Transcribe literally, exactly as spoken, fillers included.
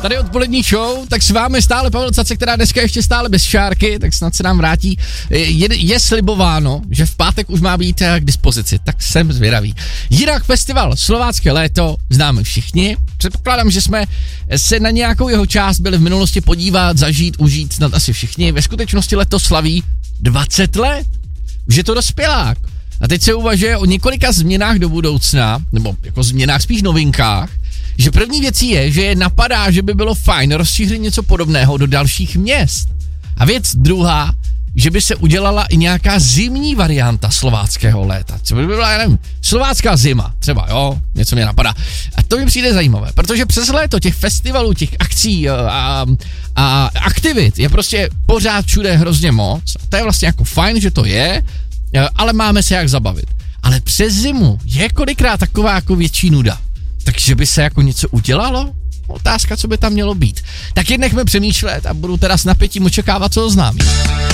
Tady odpolední show, tak s vámi stále Pavel Cace, která dneska ještě stále bez šárky, tak snad se nám vrátí. Je, je slibováno, že v pátek už má být k dispozici, tak jsem zvědavý. Jinak festival Slovácké léto známe všichni. Předpokládám, že jsme se na nějakou jeho část byli v minulosti podívat, zažít, užít snad asi všichni. Ve skutečnosti letos slaví dvacet let. Už je to dospělák. A teď se uvažuje o několika změnách do budoucna, nebo jako změnách, spíš novinkách, že první věcí je, že je napadá, že by bylo fajn rozšířit něco podobného do dalších měst. A věc druhá, že by se udělala i nějaká zimní varianta slováckého léta. Co by byla, já nevím, slovácká zima, třeba, jo, něco mě napadá. A to mi přijde zajímavé, protože přes léto těch festivalů, těch akcí a, a aktivit je prostě pořád všude hrozně moc. A to je vlastně jako fajn, že to je, ale máme se jak zabavit. Ale přes zimu je kolikrát taková jako větší nuda. Takže by se jako něco udělalo? Otázka, co by tam mělo být. Tak jen nechme přemýšlet a budu teda s napětím očekávat, co oznámí.